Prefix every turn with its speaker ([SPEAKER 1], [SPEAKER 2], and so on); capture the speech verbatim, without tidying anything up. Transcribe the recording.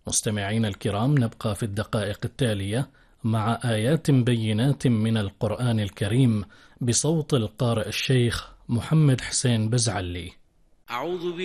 [SPEAKER 1] مستمعينا الكرام، نبقى في الدقائق التالية مع آيات بينات من القرآن الكريم بصوت القارئ الشيخ محمد حسين بزعلي.
[SPEAKER 2] أعوذ